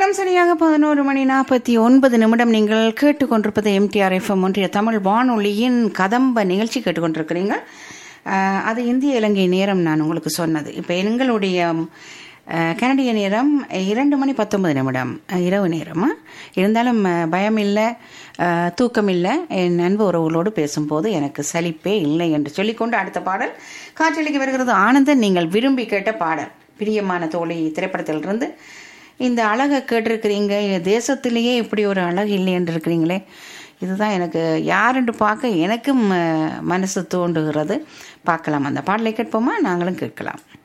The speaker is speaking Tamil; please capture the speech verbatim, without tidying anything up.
நேரம் சரியாக பதினோரு மணி நாற்பத்தி ஒன்பது நிமிடம். நீங்கள் கேட்டுக்கொண்டிருப்பது எம்டிஆர் எஃப்எம் ஒன்றிய தமிழ் வானொலியின் கதம்ப நிகழ்ச்சி கேட்டுக்கொண்டிருக்கிறீங்க. அஹ், அது இந்திய இலங்கை நேரம் நான் உங்களுக்கு சொன்னது. இப்போ எங்களுடைய அஹ், கனடிய நேரம் இரண்டு மணி பத்தொன்பது நிமிடம் அஹ், இரவு நேரம். இருந்தாலும் அஹ், பயம் இல்லை, அஹ், தூக்கம் இல்லை. என் அன்பு உறவுகளோடு பேசும்போது எனக்கு சலிப்பே இல்லை என்று சொல்லிக்கொண்டு அடுத்த பாடல் காற்றலிக்கு வருகிறது. ஆனந்தன் நீங்கள் விரும்பி கேட்ட பாடல் பிரியமான தோழி திரைப்படத்திலிருந்து. இந்த அழகை கேட்டிருக்கிறீங்க, தேசத்திலேயே இப்படி ஒரு அழகு இல்லை என்று இருக்கிறீங்களே, இதுதான் எனக்கு யாருன்னு பார்க்க எனக்கும் மனசு தோன்றுகிறது. பார்க்கலாம், அந்த பாடலை கேட்போமா? நாங்களும் கேட்கலாம்.